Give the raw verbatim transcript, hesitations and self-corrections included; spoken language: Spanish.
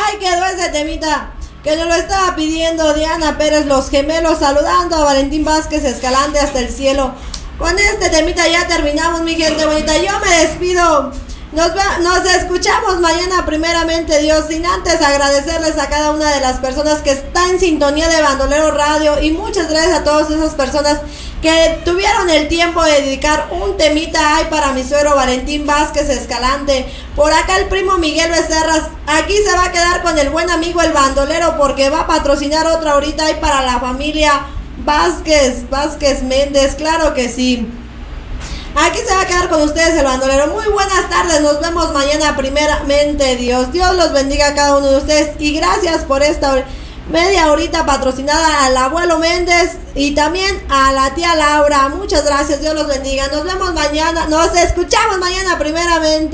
Ay, quedó ese temita que nos lo estaba pidiendo Diana Pérez, Los Gemelos, saludando a Valentín Vázquez Escalante hasta el cielo. Con este temita ya terminamos, mi gente bonita. Yo me despido. Nos, va, nos escuchamos mañana, primeramente Dios, sin antes agradecerles a cada una de las personas que está en sintonía de Bandolero Radio, y muchas gracias a todas esas personas que tuvieron el tiempo de dedicar un temita ay para mi suegro Valentín Vázquez Escalante. Por acá el primo Miguel Becerras, aquí se va a quedar con el buen amigo el bandolero, porque va a patrocinar otra ahorita ay para la familia Vázquez, Vázquez Méndez, claro que sí. Aquí se va a quedar con ustedes el bandolero. Muy buenas tardes, nos vemos mañana, primeramente Dios. Dios los bendiga a cada uno de ustedes, y gracias por esta media horita patrocinada al abuelo Méndez y también a la tía Laura. Muchas gracias, Dios los bendiga. Nos vemos mañana, nos escuchamos mañana, primeramente.